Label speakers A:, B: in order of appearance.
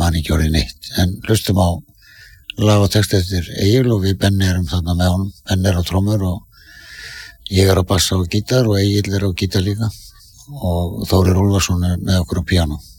A: man ekki orðið neitt. En hlustum á lag og text eftir Egil og við Benni erum þarna með honum. Benni á trommur og ég á bassa og gítar og Egil á gítar líka og Þórir Úlfarsson með okkur á píanó.